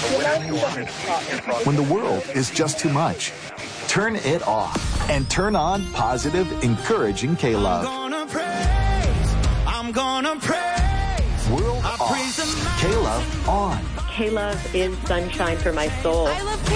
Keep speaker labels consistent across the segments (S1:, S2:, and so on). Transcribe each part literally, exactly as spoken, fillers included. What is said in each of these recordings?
S1: When the world is just too much, turn it off and turn on positive, encouraging K-Love.
S2: I'm gonna praise, I'm gonna praise.
S1: World off, K-Love on.
S3: K-Love is sunshine for my soul.
S4: I love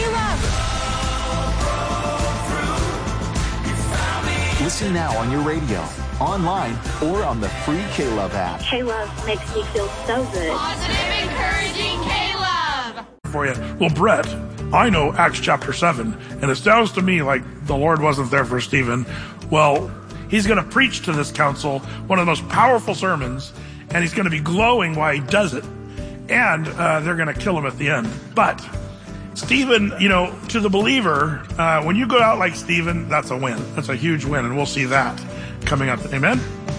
S4: K-Love.
S1: Listen now on your radio, online, or on the free K-Love app.
S3: K-Love makes me feel so good.
S4: Positive, encouraging K-Love.
S5: For you. Well, Brett, I know Acts chapter seven, and it sounds to me like the Lord wasn't there for Stephen. Well, he's going to preach to this council one of the most powerful sermons, and he's going to be glowing while he does it. And uh, they're going to kill him at the end. But Stephen, you know, to the believer, uh, when you go out like Stephen, that's a win. That's a huge win, and we'll see that coming up. Amen?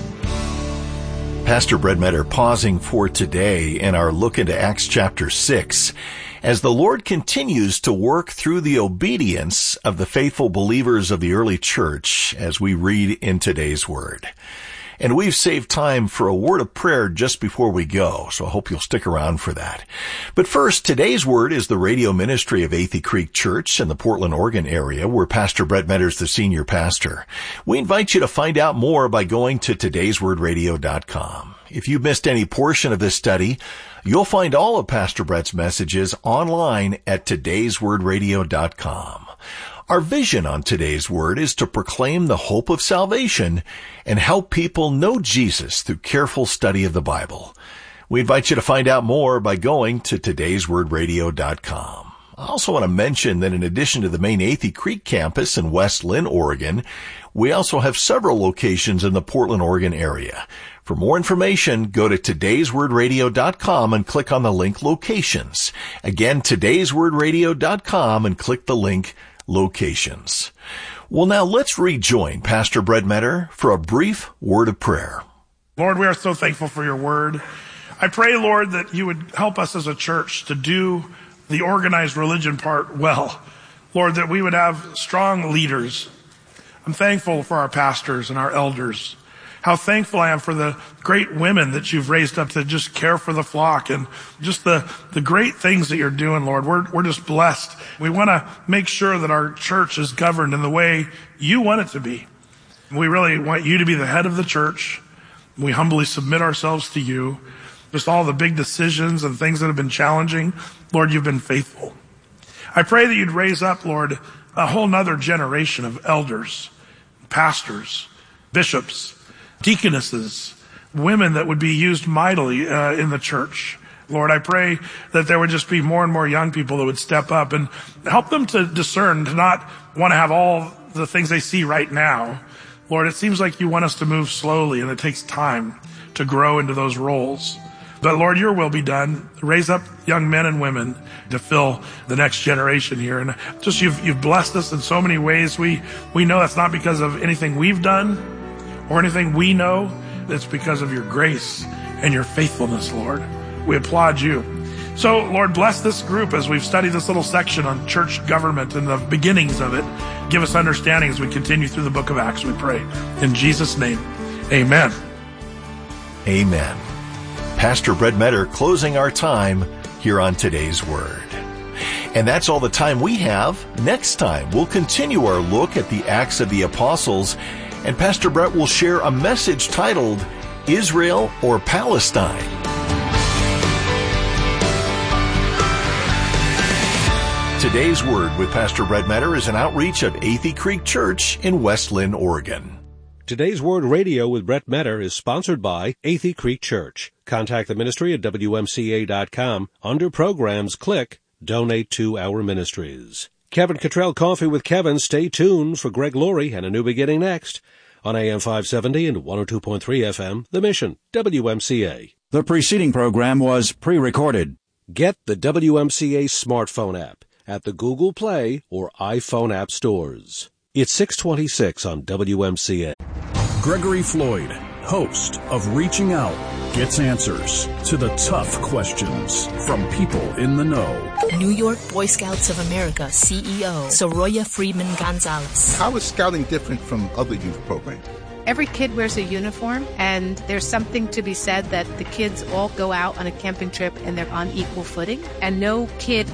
S6: Pastor Brett Metter pausing for today in our look into Acts chapter six as the Lord continues to work through the obedience of the faithful believers of the early church as we read in today's word. And we've saved time for a word of prayer just before we go, so I hope you'll stick around for that. But first, today's word is the radio ministry of Athey Creek Church in the Portland, Oregon area, where Pastor Brett Metter is the senior pastor. We invite you to find out more by going to todays word radio dot com. If you missed any portion of this study, you'll find all of Pastor Brett's messages online at todays word radio dot com. Our vision on today's word is to proclaim the hope of salvation and help people know Jesus through careful study of the Bible. We invite you to find out more by going to todays word radio dot com. I also want to mention that in addition to the main Athey Creek campus in West Linn, Oregon, we also have several locations in the Portland, Oregon area. For more information, go to todays word radio dot com and click on the link Locations. Again, todays word radio dot com and click the link Locations. Well, now let's rejoin Pastor Brett Metter for a brief word of prayer.
S5: Lord, we are so thankful for your word. I pray, Lord, that you would help us as a church to do the organized religion part well. Lord, that we would have strong leaders. I'm thankful for our pastors and our elders. How thankful I am for the great women that you've raised up to just care for the flock and just the, the great things that you're doing, Lord. We're, we're just blessed. We want to make sure that our church is governed in the way you want it to be. We really want you to be the head of the church. We humbly submit ourselves to you. Just all the big decisions and things that have been challenging, Lord, you've been faithful. I pray that you'd raise up, Lord, a whole nother generation of elders, pastors, bishops, deaconesses, women that would be used mightily uh, in the church. Lord, I pray that there would just be more and more young people that would step up and help them to discern, to not want to have all the things they see right now. Lord, it seems like you want us to move slowly, and it takes time to grow into those roles. But Lord, your will be done. Raise up young men and women to fill the next generation here. And just you've, you've blessed us in so many ways. We, we know that's not because of anything we've done or anything we know. It's because of your grace and your faithfulness, Lord. We applaud you. So, Lord, bless this group as we've studied this little section on church government and the beginnings of it. Give us understanding as we continue through the book of Acts, we pray. In Jesus' name, amen.
S6: Amen. Pastor Brett Metter closing our time here on today's word. And that's all the time we have. Next time, we'll continue our look at the Acts of the Apostles, and Pastor Brett will share a message titled, Israel or Palestine? Today's Word with Pastor Brett Metter is an outreach of Athey Creek Church in West Linn, Oregon.
S7: Today's Word Radio with Brett Metter is sponsored by Athey Creek Church. Contact the ministry at W M C A dot com. Under Programs, click Donate to Our Ministries. Kevin Cottrell Coffee with Kevin. Stay tuned for Greg Laurie and A New Beginning next on A M five seventy and one oh two point three F M, The Mission, W M C A.
S8: The preceding program was pre-recorded.
S7: Get the W M C A smartphone app at the Google Play or iPhone app stores. It's six twenty-six on W M C A.
S9: Gregory Floyd, host of Reaching Out, gets answers to the tough questions from people in the know.
S10: New York Boy Scouts of America C E O, Soroya Freeman Gonzalez.
S11: How is scouting different from other youth programs?
S12: Every kid wears a uniform, and there's something to be said that the kids all go out on a camping trip and they're on equal footing, and no kid